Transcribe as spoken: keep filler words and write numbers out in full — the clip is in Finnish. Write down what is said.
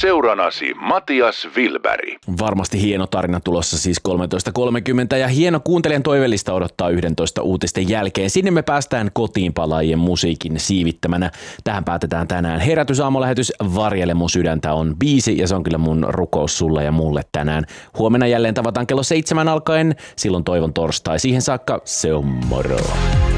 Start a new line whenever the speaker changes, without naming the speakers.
Seuranasi Matias Wilberg.
Varmasti hieno tarina tulossa siis kolmetoista kolmekymmentä ja hieno kuuntelijan toivellista odottaa yksitoista uutisten jälkeen. Sinne me päästään kotiin palaajien musiikin siivittämänä. Tähän päätetään tänään herätysaamulähetys Varjele mun sydäntä on biisi ja se on kyllä mun rukous sulle ja mulle tänään. Huomenna jälleen tavataan kello seitsemän alkaen, silloin toivon torstai. Siihen saakka se on moro.